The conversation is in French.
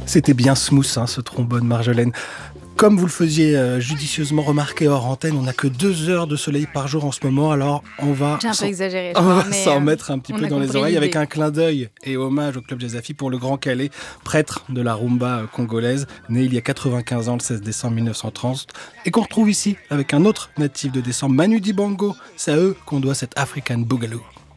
C'était bien smooth, hein, ce trombone, Marjolaine. Comme vous le faisiez judicieusement remarquer hors antenne, on n'a que 2 heures de soleil par jour en ce moment, alors on va J'ai un peu exagéré, je on crois, va mais s'en mettre un petit peu dans les oreilles avec l'idée. un clin d'œil et hommage au Club Jazz Affi pour le Grand Calais, prêtre de la rumba congolaise, né il y a 95 ans, le 16 décembre 1930, et qu'on retrouve ici avec un autre natif de décembre, Manu Dibango. C'est à eux qu'on doit cet African Boogaloo.